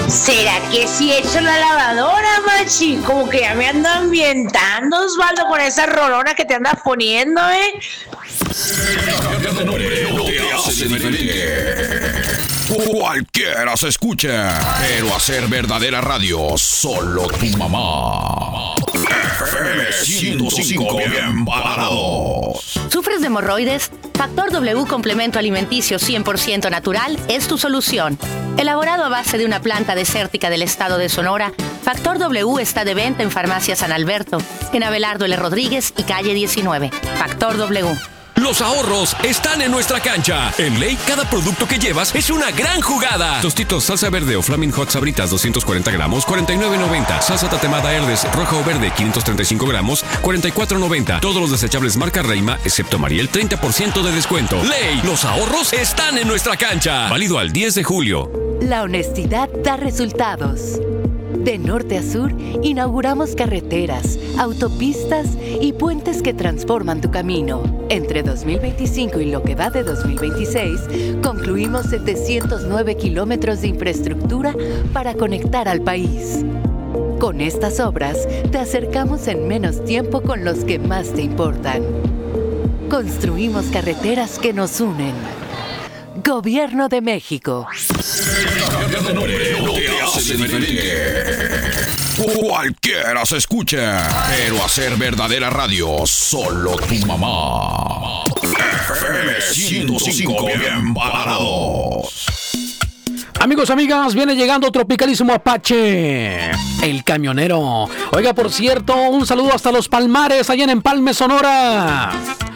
¿Será que sí he hecho la lavadora, machi? Como que ya me ando ambientando, Osvaldo, con esa rolona que te andas poniendo, ¿eh? Cualquiera se escucha, pero hacer verdadera radio, solo tu mamá. FM 105 bien parados. ¿Sufres de hemorroides? Factor W Complemento Alimenticio 100% natural es tu solución. Elaborado a base de una planta desértica del estado de Sonora, Factor W está de venta en Farmacia San Alberto, en Abelardo L. Rodríguez y calle 19. Factor W. Los ahorros están en nuestra cancha. En Ley, cada producto que llevas es una gran jugada. Tostitos, salsa verde o Flaming Hot Sabritas 240 gramos, $49.90. Salsa tatemada Herdes, roja o verde, 535 gramos, $44.90. Todos los desechables marca Reima, excepto Mariel, 30% de descuento. Ley, los ahorros están en nuestra cancha. Válido al 10 de julio. La honestidad da resultados. De norte a sur, inauguramos carreteras, autopistas y puentes que transforman tu camino. Entre 2025 y lo que va de 2026, concluimos 709 kilómetros de infraestructura para conectar al país. Con estas obras, te acercamos en menos tiempo con los que más te importan. Construimos carreteras que nos unen. Gobierno de México. Cualquiera se escucha, pero hacer verdadera radio, solo tu mamá. FM 105 bien parados. Amigos, amigas, viene llegando Tropicalísimo Apache, el camionero. Oiga, por cierto, un saludo hasta Los Palmares, allá en Empalme, Sonora.